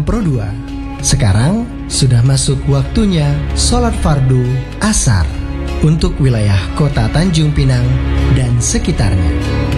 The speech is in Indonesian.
Pro 2. Sekarang sudah masuk waktunya sholat fardu asar untuk wilayah kota Tanjung Pinang dan sekitarnya.